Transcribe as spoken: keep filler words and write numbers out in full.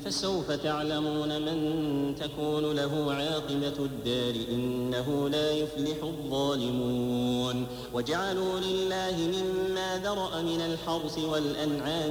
فسوف تعلمون من تكون له عاقبة الدار إنه لا يفلح الظالمون. وجعلوا لله مما ذرأ من الحرث والأنعام